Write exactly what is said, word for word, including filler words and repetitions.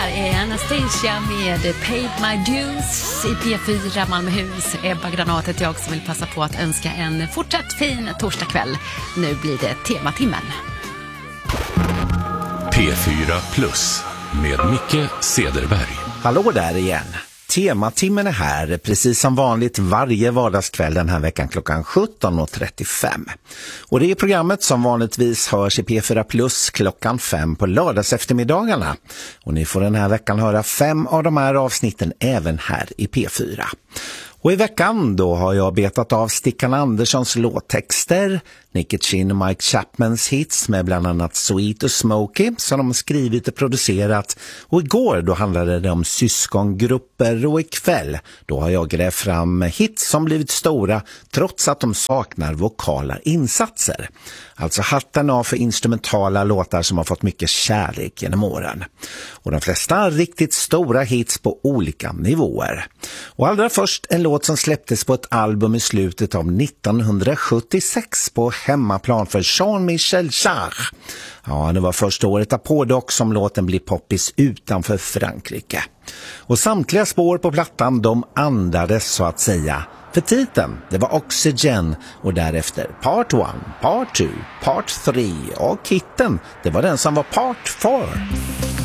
är Anastasia med Paid My Dues i P fyra Malmöhus. Ebba Granatet, jag som vill passa på att önska en fortsatt fin torsdagkväll. Nu blir det tematimmen. P fyra Plus med Micke Cederberg. Hallå där igen. Tematimmen är här precis som vanligt varje vardagskväll den här veckan klockan sjutton och trettiofem. Och det är programmet som vanligtvis hörs i P fyra Plus klockan fem på lördags eftermiddagarna. Och ni får den här veckan höra fem av de här avsnitten även här i P fyra. Och i veckan då har jag betat av Stickan Anderssons låttexter, Nicky Chin och Mike Chapmans hits med bland annat Sweet och Smokey som de skrivit och producerat. Och igår då handlade det om syskongrupper och ikväll då har jag grävt fram hits som blivit stora trots att de saknar vokala insatser. Alltså hatten av för instrumentala låtar som har fått mycket kärlek genom åren. Och de flesta har riktigt stora hits på olika nivåer. Och allra först en låt som släpptes på ett album i slutet av nittonhundrasjuttiosex på hemmaplan för Jean-Michel Jarre. Ja, det var första året därpå dock som låten blir poppis utanför Frankrike. Och samtliga spår på plattan de andades så att säga. För titeln, det var Oxygen och därefter Part one, Part two, Part three och hitten, det var den som var Part four.